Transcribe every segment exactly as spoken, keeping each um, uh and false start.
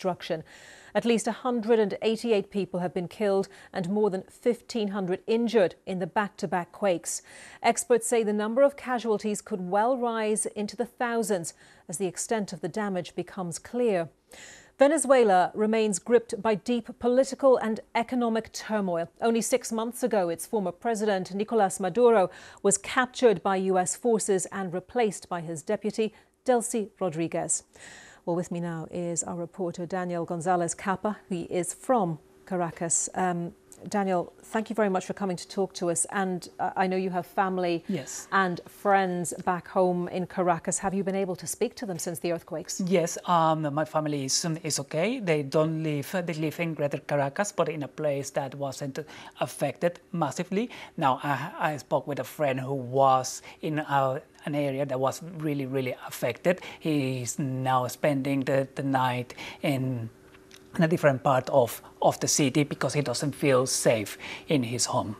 destruction. At least one hundred eighty-eight people have been killed and more than fifteen hundred injured in the back-to-back quakes. Experts say the number of casualties could well rise into the thousands as the extent of the damage becomes clear. Venezuela remains gripped by deep political and economic turmoil. Only six months ago, its former president, Nicolás Maduro, was captured by U S forces and replaced by his deputy, Delcy Rodriguez. Well, with me now is our reporter, Daniel González Capa. He is from Caracas. Um, Daniel, thank you very much for coming to talk to us. And uh, I know you have family yes. and friends back home in Caracas. Have you been able to speak to them since the earthquakes? Yes, um, my family is, is okay. They don't live, they live in Greater Caracas, but in a place that wasn't affected massively. Now, I, I spoke with a friend who was in a, an area that was really, really affected. He's now spending the, the night in in a different part of, of the city because he doesn't feel safe in his home.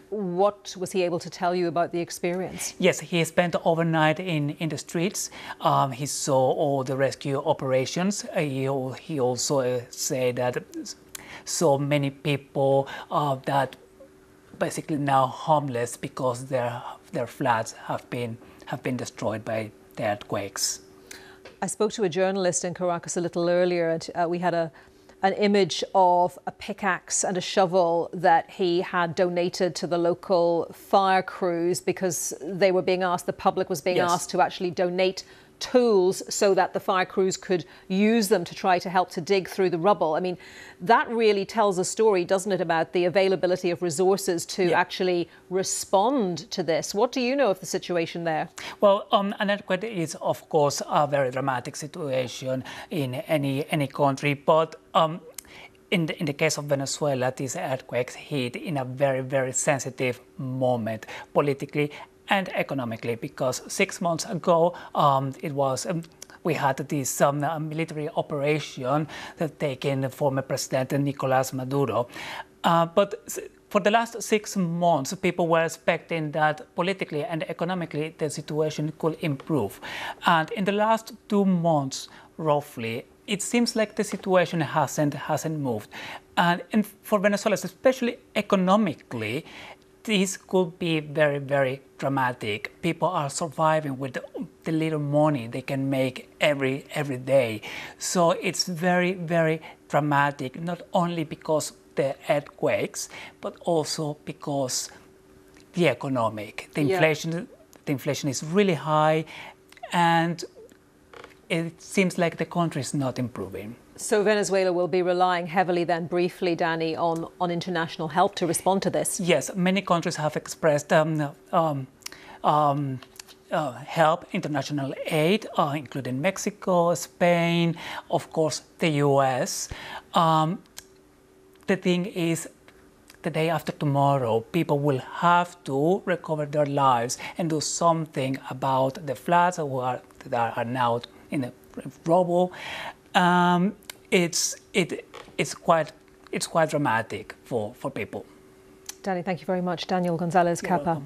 What was he able to tell you about the experience? Yes, he spent overnight in, in the streets. Um, he saw all the rescue operations. Uh, he, he also uh, said that so many people uh, that basically now homeless because their, their flats have been, have been destroyed by the earthquakes. I spoke to a journalist in Caracas a little earlier, and uh, we had a an image of a pickaxe and a shovel that he had donated to the local fire crews because they were being asked, the public was being yes. asked to actually donate tools so that the fire crews could use them to try to help to dig through the rubble. I mean, that really tells a story, doesn't it, about the availability of resources to yeah. actually respond to this. What do you know of the situation there? Well, um, an earthquake is, of course, a very dramatic situation in any any country, but um, in the, in the case of Venezuela, these earthquakes hit in a very, very sensitive moment politically and economically, because six months ago um, it was um, we had this um, military operation that taken former President Nicolás Maduro. Uh, but for the last six months, people were expecting that politically and economically the situation could improve. And in the last two months, roughly, it seems like the situation hasn't hasn't moved. And, and for Venezuela, especially economically, this could be very, very dramatic. People are surviving with the, the little money they can make every every day. So it's very, very dramatic, not only because the earthquakes, but also because the economic, the inflation, yeah. the inflation is really high, and it seems like the country is not improving. So Venezuela will be relying heavily then, briefly, Danny, on, on international help to respond to this? Yes, many countries have expressed um, um, um, uh, help, international aid, uh, including Mexico, Spain, of course, the U S. Um, the thing is, the day after tomorrow, people will have to recover their lives and do something about the floods who are, that are now in the rubble. Um, it's it it's quite it's quite dramatic for for people. Danny, thank you very much. Daniel González Capa.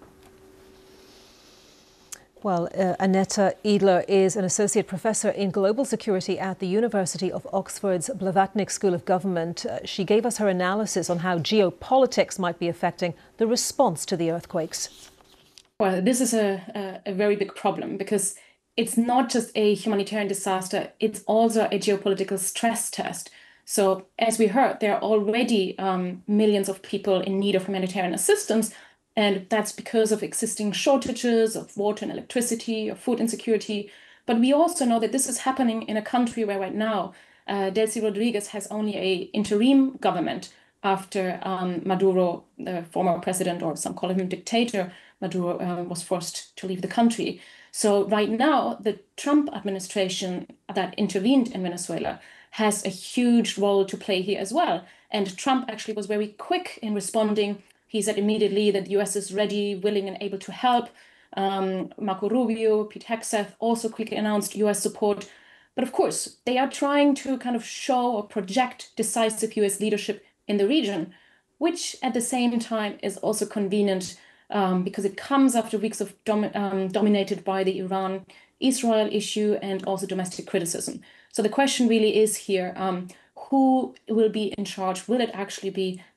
Well, uh, Aneta Idler is an associate professor in global security at the University of Oxford's Blavatnik School of Government. Uh, she gave us her analysis on how geopolitics might be affecting the response to the earthquakes. Well, this is a, a, a very big problem because it's not just a humanitarian disaster, it's also a geopolitical stress test. So as we heard, there are already um, millions of people in need of humanitarian assistance, and that's because of existing shortages of water and electricity, or food insecurity. But we also know that this is happening in a country where right now uh, Delcy Rodriguez has only an interim government after um, Maduro, the former president, or some call him dictator, Maduro uh, was forced to leave the country. So right now, the Trump administration that intervened in Venezuela has a huge role to play here as well. And Trump actually was very quick in responding. He said immediately that the U S is ready, willing, and able to help. Um, Marco Rubio, Pete Hegseth also quickly announced U S support. But of course, they are trying to kind of show or project decisive U S leadership in the region, which at the same time is also convenient um, because it comes after weeks of dom um, dominated by the Iran-Israel issue and also domestic criticism. So the question really is here, um, who will be in charge? Will it actually be